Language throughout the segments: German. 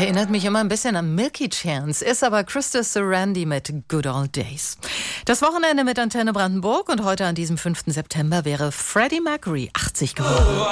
Erinnert mich immer ein bisschen an Milky Chance, ist aber Krista Sarandon mit Good Old Days. Das Wochenende mit Antenne Brandenburg und heute an diesem 5. September wäre Freddie Mercury 80 geworden.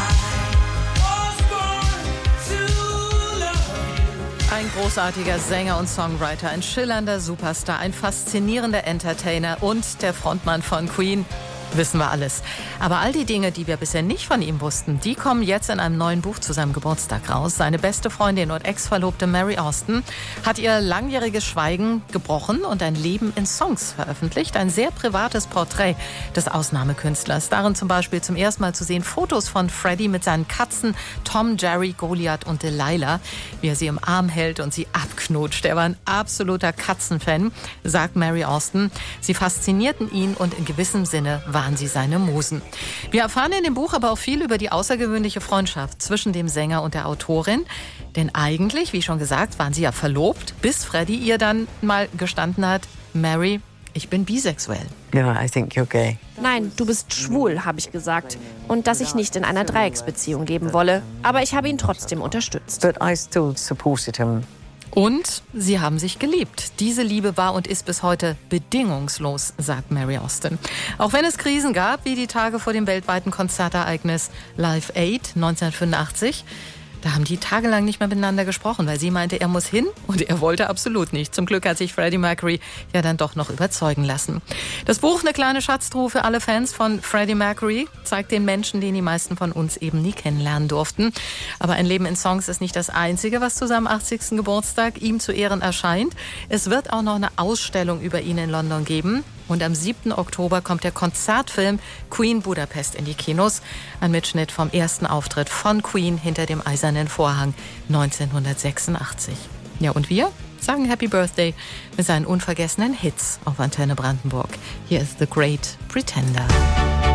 Ein großartiger Sänger und Songwriter, ein schillernder Superstar, ein faszinierender Entertainer und der Frontmann von Queen. Wissen wir alles. Aber all die Dinge, die wir bisher nicht von ihm wussten, die kommen jetzt in einem neuen Buch zu seinem Geburtstag raus. Seine beste Freundin und Ex-Verlobte Mary Austin hat ihr langjähriges Schweigen gebrochen und ein Leben in Songs veröffentlicht. Ein sehr privates Porträt des Ausnahmekünstlers. Darin zum Beispiel zum ersten Mal zu sehen Fotos von Freddie mit seinen Katzen Tom, Jerry, Goliath und Delilah, wie er sie im Arm hält und sie abknutscht. Er war ein absoluter Katzenfan, sagt Mary Austin. Sie faszinierten ihn und in gewissem Sinne waren sie seine Musen. Wir erfahren in dem Buch aber auch viel über die außergewöhnliche Freundschaft zwischen dem Sänger und der Autorin. Denn eigentlich, wie schon gesagt, waren sie ja verlobt, bis Freddie ihr dann mal gestanden hat, Mary, ich bin bisexuell. No, I think you're gay. Nein, du bist schwul, habe ich gesagt. Und dass ich nicht in einer Dreiecksbeziehung leben wolle. Aber ich habe ihn trotzdem unterstützt. But I still supported him. Und sie haben sich geliebt. Diese Liebe war und ist bis heute bedingungslos, sagt Mary Austin. Auch wenn es Krisen gab, wie die Tage vor dem weltweiten Konzertereignis Live Aid 1985, da haben die tagelang nicht mehr miteinander gesprochen, weil sie meinte, er muss hin und er wollte absolut nicht. Zum Glück hat sich Freddie Mercury ja dann doch noch überzeugen lassen. Das Buch, eine kleine Schatztruhe für alle Fans von Freddie Mercury, zeigt den Menschen, den die meisten von uns eben nie kennenlernen durften. Aber ein Leben in Songs ist nicht das Einzige, was zu seinem 80. Geburtstag ihm zu Ehren erscheint. Es wird auch noch eine Ausstellung über ihn in London geben. Und am 7. Oktober kommt der Konzertfilm Queen Budapest in die Kinos. Ein Mitschnitt vom ersten Auftritt von Queen hinter dem Eisernen Vorhang 1986. Ja, und wir sagen Happy Birthday mit seinen unvergessenen Hits auf Antenne Brandenburg. Hier ist The Great Pretender.